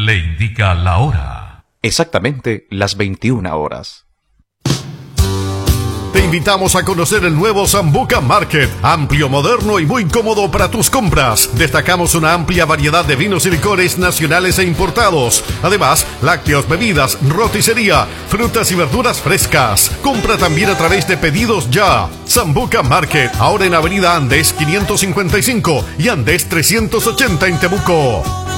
le indica la hora. Exactamente las 21 horas. Te invitamos a conocer el nuevo Sambuca Market, amplio, moderno y muy cómodo para tus compras. Destacamos una amplia variedad de vinos y licores nacionales e importados. Además, lácteos, bebidas, roticería, frutas y verduras frescas. Compra también a través de Pedidos Ya. Sambuca Market, ahora en Avenida Andes 555 y Andes 380 en Temuco.